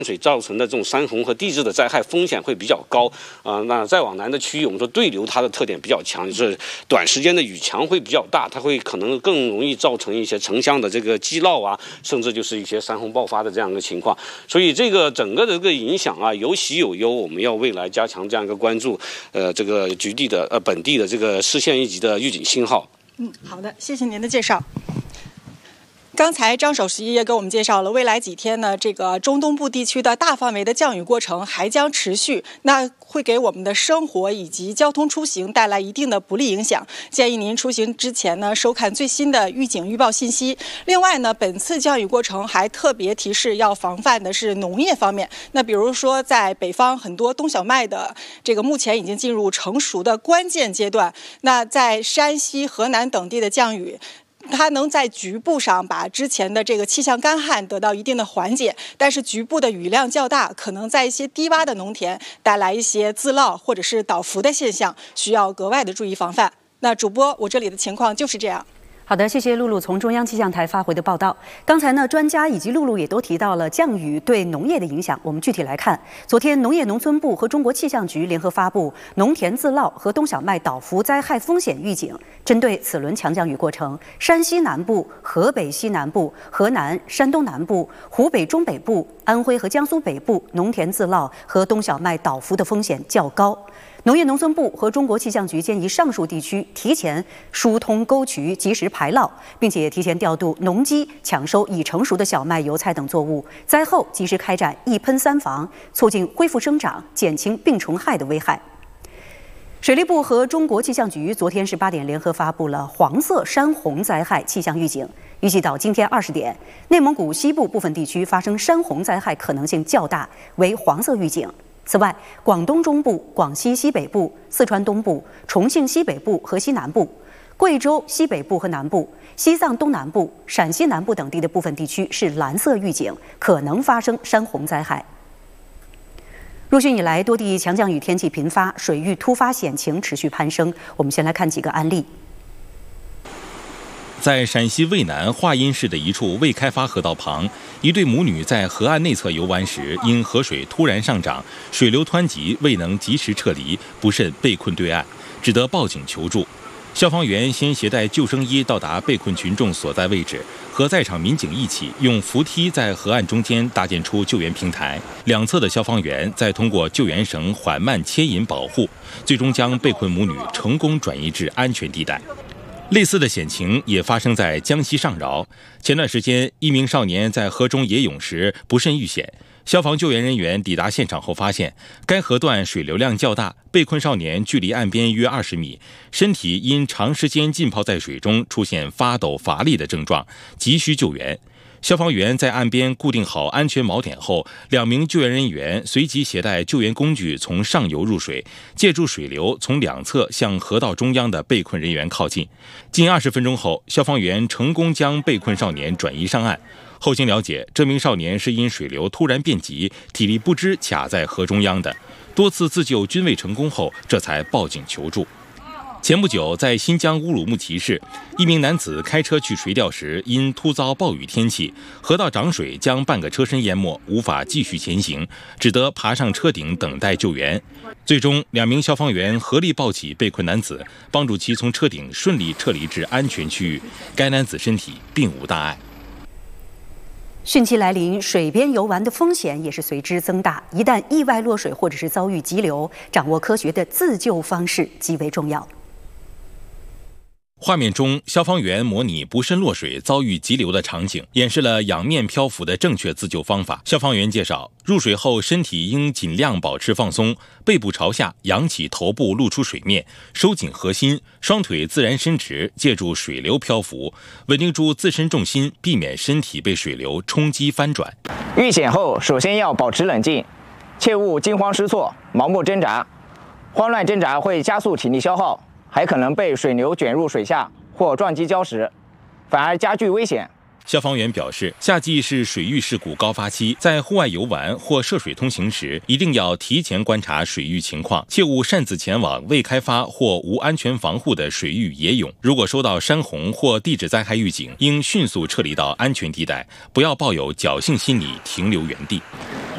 水造成的这种山洪和地质的灾害风险会比较高那再往南的区域，我们说对流它的特点比较强，就是短时间的雨强会比较大，它会可能更容易造成一些城乡的这个积涝甚至就是一些山洪爆发的这样一个情况。所以这个整个的这个影响有喜有忧，我们要未来加强这样一个关注，这个局地的本地的这个市县一级的预警信号。 好的，谢谢您的介绍。刚才张首席也给我们介绍了，未来几天呢，这个中东部地区的大范围的降雨过程还将持续，那会给我们的生活以及交通出行带来一定的不利影响。建议您出行之前呢，收看最新的预警预报信息。另外呢，本次降雨过程还特别提示要防范的是农业方面。那比如说，在北方很多冬小麦的这个目前已经进入成熟的关键阶段，那在山西、河南等地的降雨，它能在局部上把之前的这个气象干旱得到一定的缓解，但是局部的雨量较大，可能在一些低洼的农田带来一些自涝或者是倒伏的现象，需要格外的注意防范。那主播，我这里的情况就是这样。 好的，谢谢露露从中央气象台发回的报道。刚才呢，专家以及露露也都提到了降雨对农业的影响。我们具体来看，昨天农业农村部和中国气象局联合发布农田自涝和冬小麦倒伏灾害风险预警。针对此轮强降雨过程，山西南部、河北西南部、河南、山东南部、湖北中北部、安徽和江苏北部农田自涝和冬小麦倒伏的风险较高。农业农村部和中国气象局建议上述地区提前疏通沟渠，及时排涝，并且提前调度农机抢收已成熟的小麦、油菜等作物，灾后及时开展一喷三防，促进恢复生长，减轻病虫害的危害。水利部和中国气象局昨天18点联合发布了黄色山洪灾害气象预警，预计到今天20点，内蒙古西部部分地区发生山洪灾害可能性较大，为黄色预警。此外，广东中部、广西西北部、四川东部、重庆西北部和西南部、贵州西北部和南部、西藏东南部、陕西南部等地的部分地区是蓝色预警，可能发生山洪灾害。入汛以来，多地强降雨天气频发，水域突发险情持续攀升。我们先来看几个案例。 在陕西渭南华阴市的一处未开发河道旁，一对母女在河岸内侧游玩时，因河水突然上涨，水流湍急，未能及时撤离，不慎被困对岸，只得报警求助。消防员先携带救生衣到达被困群众所在位置，和在场民警一起用扶梯在河岸中间搭建出救援平台，两侧的消防员再通过救援绳缓慢牵引保护，最终将被困母女成功转移至安全地带。类似的险情也发生在江西上饶。前段时间，一名少年在河中野泳时不慎遇险，消防救援人员抵达现场后发现，该河段水流量较大，被困少年距离岸边约20米，身体因长时间浸泡在水中出现发抖乏力的症状，急需救援。消防员在岸边固定好安全锚点后，2名救援人员随即携带救援工具从上游入水，借助水流从两侧向河道中央的被困人员靠近。近20分钟后，消防员成功将被困少年转移上岸。后经了解，这名少年是因水流突然变急，体力不支卡在河中央的，多次自救均未成功后，这才报警求助。前不久，在新疆乌鲁木齐市，一名男子开车去垂钓时，因突遭暴雨天气，河道涨水将半个车身淹没，无法继续前行，只得爬上车顶等待救援。最终，2名消防员合力抱起被困男子，帮助其从车顶顺利撤离至安全区域。该男子身体并无大碍。 汛期来临，水边游玩的风险也是随之增大。一旦意外落水或者是遭遇急流，掌握科学的自救方式极为重要。 画面中，消防员模拟不慎落水遭遇急流的场景，演示了仰面漂浮的正确自救方法。消防员介绍，入水后身体应尽量保持放松，背部朝下，扬起头部露出水面，收紧核心，双腿自然伸直，借助水流漂浮，稳定住自身重心，避免身体被水流冲击翻转。 遇险后，首先要保持冷静，切勿惊慌失措、盲目挣扎。慌乱挣扎会加速体力消耗，还可能被水流卷入水下或撞击礁石，反而加剧危险。 消防员表示，夏季是水域事故高发期，在户外游玩或涉水通行时，一定要提前观察水域情况，切勿擅自前往未开发或无安全防护的水域野泳。如果收到山洪或地质灾害预警，应迅速撤离到安全地带，不要抱有侥幸心理停留原地。